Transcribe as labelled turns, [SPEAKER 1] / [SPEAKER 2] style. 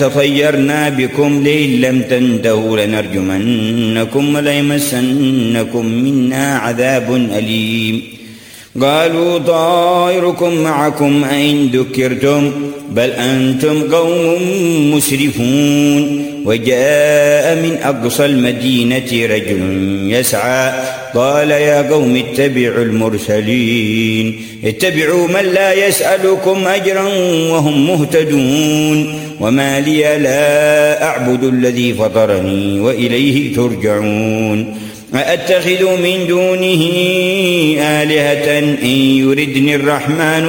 [SPEAKER 1] تطيرنا بكم لئن لم تنتهوا لنرجمنكم وليمسنكم منا عذاب أليم قالوا طائركم معكم أئن ذكرتم بل أنتم قوم مسرفون وجاء من أقصى المدينة رجل يسعى قال يا قوم اتبعوا المرسلين اتبعوا من لا يسألكم أجرا وهم مهتدون وما لي لا أعبد الذي فطرني وإليه ترجعون أأتخذ من دونه آلهة إن يردني الرحمن